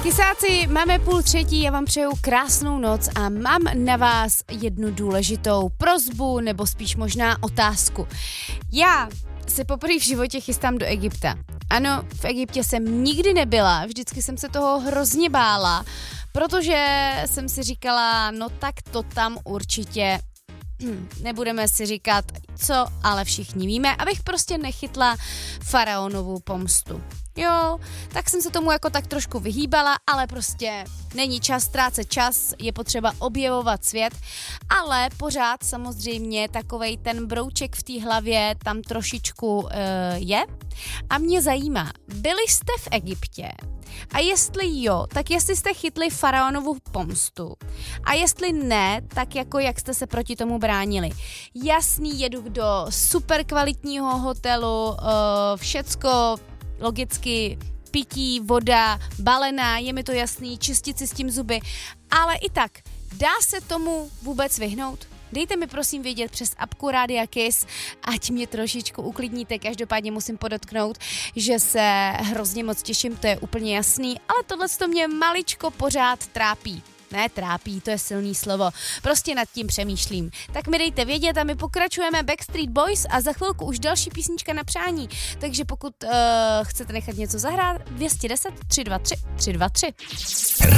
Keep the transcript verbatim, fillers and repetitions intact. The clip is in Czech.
Chysáci, máme půl třetí, já vám přeju krásnou noc a mám na vás jednu důležitou prosbu, nebo spíš možná otázku. Já se poprvé v životě chystám do Egypta. Ano, v Egyptě jsem nikdy nebyla, vždycky jsem se toho hrozně bála, protože jsem si říkala, no tak to tam určitě nebudeme si říkat co, ale všichni víme, abych prostě nechytla faraonovu pomstu. Jo, tak jsem se tomu jako tak trošku vyhýbala, ale prostě není čas ztrácet čas, je potřeba objevovat svět, ale pořád samozřejmě takovej ten brouček v té hlavě tam trošičku uh, je. A mě zajímá, byli jste v Egyptě? A jestli jo, tak jestli jste chytli faraonovu pomstu. A jestli ne, tak jako jak jste se proti tomu bránili. Jasný, jedu do super kvalitního hotelu, uh, všecko logicky, pití, voda, balená, je mi to jasný, čistit si s tím zuby, ale i tak, dá se tomu vůbec vyhnout? Dejte mi prosím vědět přes apku Rádia Kiss, ať mě trošičku uklidníte, každopádně musím podotknout, že se hrozně moc těším, to je úplně jasný, ale tohle to mě maličko pořád trápí. Ne, trápí, to je silný slovo. Prostě nad tím přemýšlím. Tak mi dejte vědět a my pokračujeme Backstreet Boys a za chvilku už další písnička na přání. Takže pokud uh, chcete nechat něco zahrát, dvě stě deset tři sta dvacet tři tři sta dvacet tři.